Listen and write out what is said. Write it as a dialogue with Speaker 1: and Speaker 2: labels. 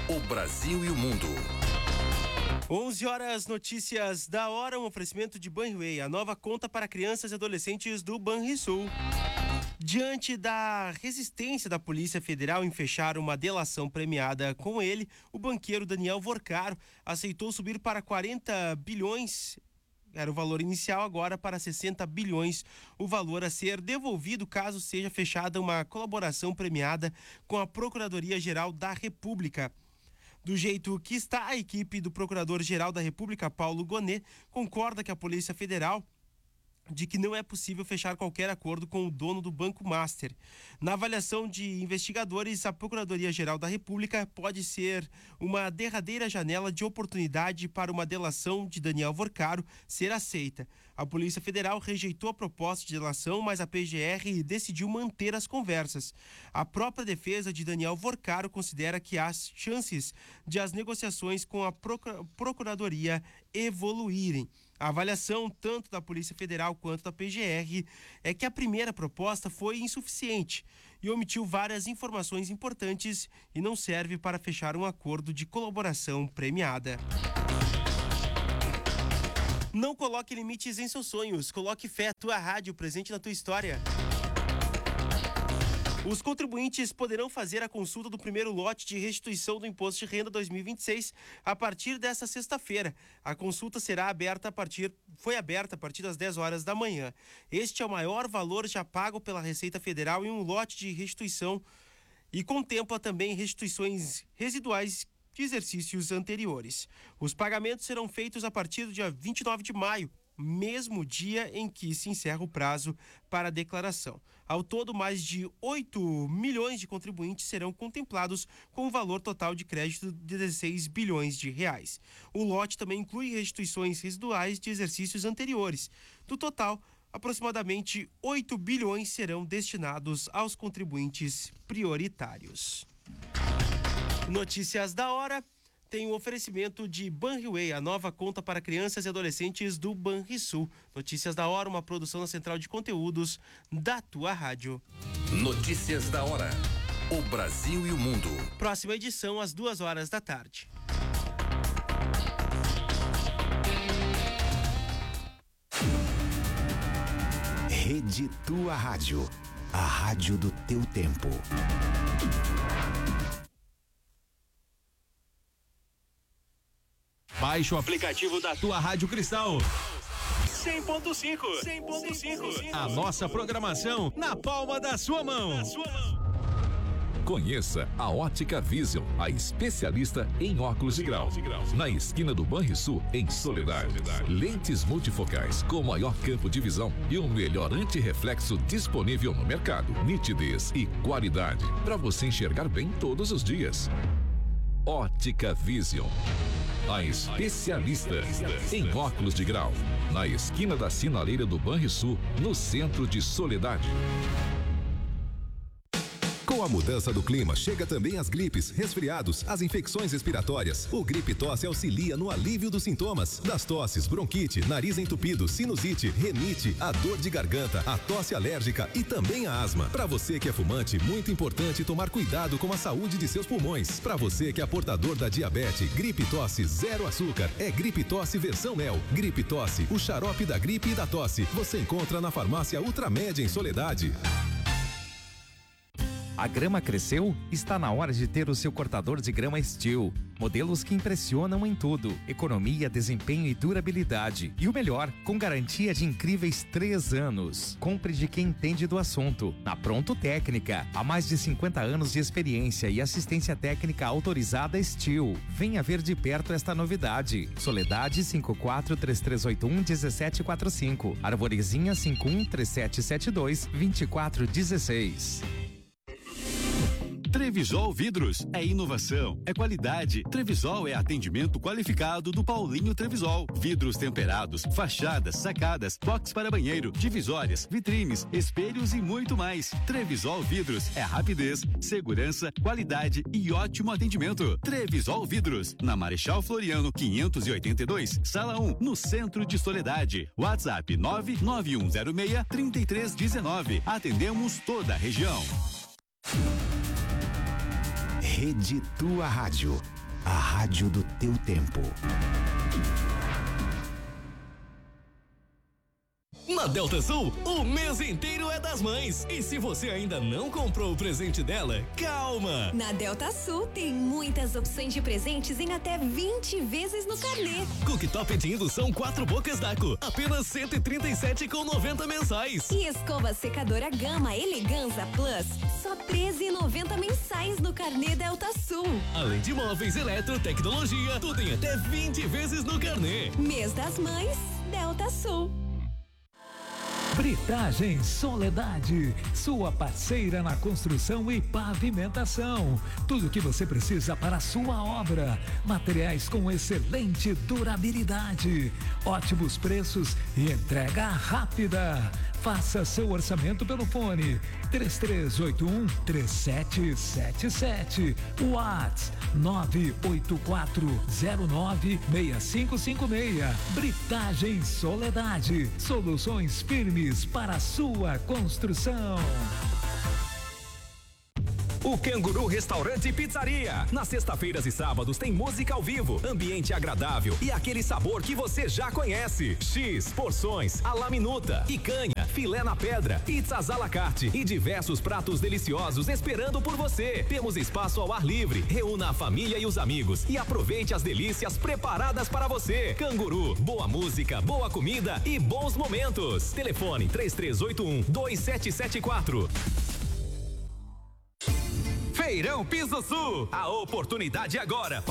Speaker 1: O Brasil e o mundo.
Speaker 2: 11 horas, notícias da hora, um oferecimento de Banrisul, a nova conta para crianças e adolescentes do Banrisul. Diante da resistência da Polícia Federal em fechar uma delação premiada com ele, o banqueiro Daniel Vorcaro aceitou subir para 40 bilhões, era o valor inicial, agora para 60 bilhões, o valor a ser devolvido caso seja fechada uma colaboração premiada com a Procuradoria-Geral da República. Do jeito que está, a equipe do Procurador-Geral da República, Paulo Gonet, concorda que a Polícia Federal de que não é possível fechar qualquer acordo com o dono do Banco Master. Na avaliação de investigadores, a Procuradoria-Geral da República pode ser uma derradeira janela de oportunidade para uma delação de Daniel Vorcaro ser aceita. A Polícia Federal rejeitou a proposta de delação, mas a PGR decidiu manter as conversas. A própria defesa de Daniel Vorcaro considera que há chances de as negociações com a Procuradoria evoluírem. A avaliação tanto da Polícia Federal quanto da PGR é que a primeira proposta foi insuficiente e omitiu várias informações importantes e não serve para fechar um acordo de colaboração premiada. Não coloque limites em seus sonhos, coloque fé, tua rádio presente na tua história. Os contribuintes poderão fazer a consulta do primeiro lote de restituição do Imposto de Renda 2026 a partir desta sexta-feira. A consulta foi aberta a partir das 10 horas da manhã. Este é o maior valor já pago pela Receita Federal em um lote de restituição e contempla também restituições residuais de exercícios anteriores. Os pagamentos serão feitos a partir do dia 29 de maio, mesmo dia em que se encerra o prazo para a declaração. Ao todo, mais de 8 milhões de contribuintes serão contemplados com o valor total de crédito de 16 bilhões de reais. O lote também inclui restituições residuais de exercícios anteriores. Do total, aproximadamente 8 bilhões serão destinados aos contribuintes prioritários. Notícias da hora. Tem um oferecimento de Banrisul, a nova conta para crianças e adolescentes do Banrisul. Notícias da hora, uma produção da Central de Conteúdos da tua rádio.
Speaker 1: Notícias da hora. O Brasil e o mundo.
Speaker 2: Próxima edição às 2 horas da tarde.
Speaker 3: Rede Tua Rádio. A rádio do teu tempo.
Speaker 4: Baixe o aplicativo da tua Rádio Cristal.
Speaker 2: 100.5.
Speaker 4: A nossa programação na palma da sua mão.
Speaker 5: Conheça a Ótica Vision, a especialista em óculos de grau. Na esquina do Banrisul, em Soledade. Lentes multifocais com maior campo de visão e o melhor antirreflexo disponível no mercado. Nitidez e qualidade para você enxergar bem todos os dias. Ótica Vision. A especialista em óculos de grau, na esquina da sinaleira do Banrisul, no centro de Soledade.
Speaker 6: Com a mudança do clima, chega também as gripes, resfriados, as infecções respiratórias. O Gripe Tosse auxilia no alívio dos sintomas das tosses, bronquite, nariz entupido, sinusite, renite, a dor de garganta, a tosse alérgica e também a asma. Para você que é fumante, muito importante tomar cuidado com a saúde de seus pulmões. Para você que é portador da diabetes, Gripe Tosse zero açúcar é Gripe Tosse versão mel. Gripe Tosse, o xarope da gripe e da tosse. Você encontra na farmácia Ultramed em Soledade.
Speaker 7: A grama cresceu? Está na hora de ter o seu cortador de grama Steel. Modelos que impressionam em tudo: economia, desempenho e durabilidade. E o melhor, com garantia de incríveis 3 anos. Compre de quem entende do assunto. Na Pronto Técnica, há mais de 50 anos de experiência e assistência técnica autorizada Steel. Venha ver de perto esta novidade. Soledade 5433811745. Arvorezinha 5137722416.
Speaker 8: Trevisol Vidros é inovação, é qualidade. Trevisol é atendimento qualificado do Paulinho Trevisol. Vidros temperados, fachadas, sacadas, box para banheiro, divisórias, vitrines, espelhos e muito mais. Trevisol Vidros é rapidez, segurança, qualidade e ótimo atendimento. Trevisol Vidros, na Marechal Floriano 582, Sala 1, no centro de Soledade. WhatsApp 99106-3319. Atendemos toda a região.
Speaker 3: Rede Tua Rádio. a rádio do teu tempo.
Speaker 9: Na Delta Sul, o mês inteiro é das mães. E se você ainda não comprou o presente dela, calma!
Speaker 10: Na Delta Sul tem muitas opções de presentes em até 20 vezes no carnê.
Speaker 9: Cooktop de indução 4 bocas Daco, apenas R$ 137,90 mensais.
Speaker 10: E escova secadora Gama Eleganza Plus, só R$ 13,90 mensais no carnê Delta Sul.
Speaker 9: Além de móveis, eletrotecnologia, tudo em até 20 vezes no carnê.
Speaker 10: Mês das Mães, Delta Sul.
Speaker 11: Britagem Soledade, sua parceira na construção e pavimentação. Tudo o que você precisa para a sua obra. Materiais com excelente durabilidade, ótimos preços e entrega rápida. Faça seu orçamento pelo fone 3381-3777. WhatsApp 984096556. Britagem Soledade, soluções firmes para a sua construção.
Speaker 12: O Canguru Restaurante e Pizzaria. Nas sextas-feiras e sábados tem música ao vivo, ambiente agradável e aquele sabor que você já conhece. X, porções, à la minuta, picanha, filé na pedra, pizzas à la carte e diversos pratos deliciosos esperando por você. Temos espaço ao ar livre. Reúna a família e os amigos e aproveite as delícias preparadas para você. Canguru, boa música, boa comida e bons momentos. Telefone 3381-2774.
Speaker 13: Feirão Piso Sul. A oportunidade agora